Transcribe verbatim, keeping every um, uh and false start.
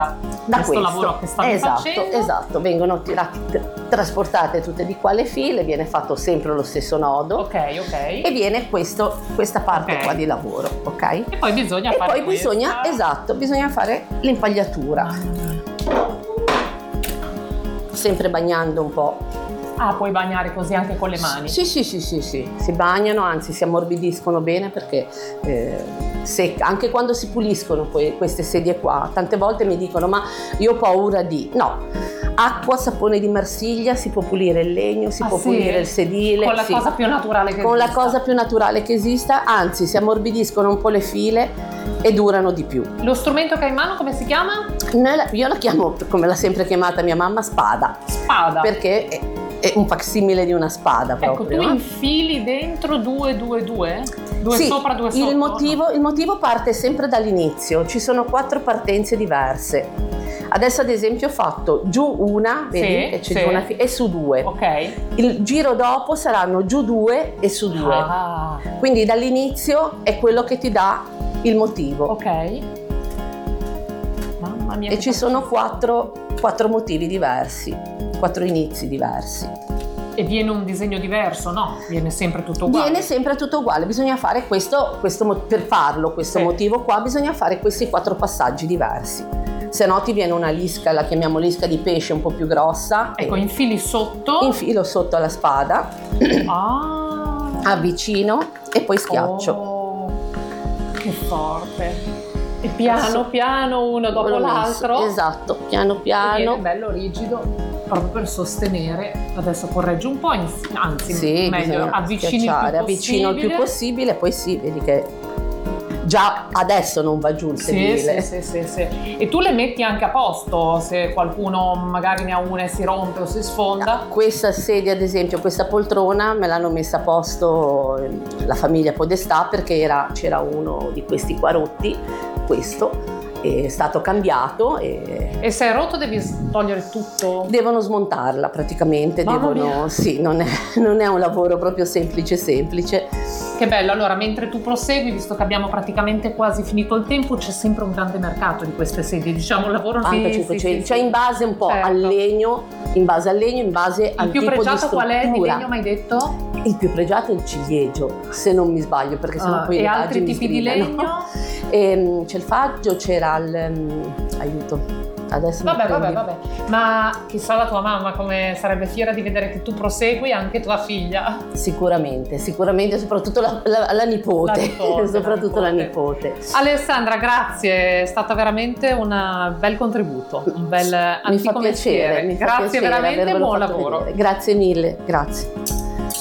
da questo, questo lavoro che stavi esatto, facendo. Esatto, vengono tirati, trasportate tutte di qua le file, viene fatto sempre lo stesso nodo. Ok, ok. E viene questo, questa parte Ok. qua di lavoro, ok? E poi bisogna E fare poi questa. bisogna, esatto, bisogna fare l'impagliatura, sempre bagnando un po'. Ah, puoi bagnare così anche con le mani? Sì, sì, sì, sì, sì, si bagnano, anzi si ammorbidiscono bene perché eh, se, anche quando si puliscono poi queste sedie qua, tante volte mi dicono ma io ho paura di... No, acqua, sapone di Marsiglia, si può pulire il legno, si Ah, può sì? pulire il sedile. Con la sì. cosa più naturale che Con esista. la cosa più naturale che esista, anzi si ammorbidiscono un po' le file e durano di più. Lo strumento che hai in mano come si chiama? Noi la- Io la chiamo, come l'ha sempre chiamata mia mamma, spada, Spada. perché è, è un facsimile di una spada Ecco, proprio. tu no? infili dentro due, due, due? Due Sì, sopra, due sotto? il motivo, il motivo parte sempre dall'inizio, ci sono quattro partenze diverse. Adesso ad esempio ho fatto giù una, vedi, Sì, che c'è sì. giù una fi- e su due. Ok. Il giro dopo saranno giù due e su due. Ah, Quindi dall'inizio è quello che ti dà il motivo. ok. Mamma mia. E che ci fa- sono quattro, quattro motivi diversi, quattro inizi diversi. E viene un disegno diverso, no? Viene sempre tutto uguale. Viene sempre tutto uguale, bisogna fare questo, questo mo- per farlo, questo Sì. motivo qua, bisogna fare questi quattro passaggi diversi. Se no ti viene una lisca, la chiamiamo lisca di pesce un po' più grossa. Ecco, e infili sotto. infilo sotto alla spada, Ah. avvicino e poi schiaccio. Oh, che forte. E piano Adesso- piano, uno dopo L'ho messo, l'altro. Esatto, piano E piano. viene bello rigido, proprio per sostenere. Adesso correggi un po', inf- anzi, Sì, meglio, bisogna avvicini il schiacciare, più avvicino il più possibile. possibile, poi sì, vedi che già adesso non va giù il Sì, sedile. sì, sì, sì, sì. E tu le metti anche a posto se qualcuno magari ne ha una e si rompe o si sfonda. Questa sedia, ad esempio, questa poltrona me l'hanno messa a posto eh, la famiglia Podestà perché era- c'era uno di questi qua rotti, questo è stato cambiato e E se è rotto devi togliere tutto. devono smontarla praticamente. Mamma Devono, mia. sì, non è, non è un lavoro proprio semplice semplice. Che bello, allora mentre tu prosegui, visto che abbiamo praticamente quasi finito il tempo, c'è sempre un grande mercato di queste sedie, diciamo il lavoro quarantacinque sì, c'è, sì, c'è sì. in base un po' Certo. al legno, in base al legno, in base al Il più tipo di pregiato qual è di struttura. legno, mi hai detto? Il più pregiato è il ciliegio, se non mi sbaglio, perché sennò Ah, poi e le altri pagine mi tipi di sgridano. legno? Ehm, c'è il faggio, c'era il... mm, aiuto, adesso mi Vabbè, vabbè, prendi. vabbè. Ma chissà la tua mamma come sarebbe fiera di vedere che tu prosegui, anche tua figlia. Sicuramente, sicuramente, soprattutto la, la- la nipote, La nipote, soprattutto la la nipote. nipote. Alessandra, grazie, è stato veramente un bel contributo, un bel Mi antico fa mestiere. piacere, mi fa Grazie piacere veramente e avervelo buon fatto lavoro. vedere. Grazie mille, grazie.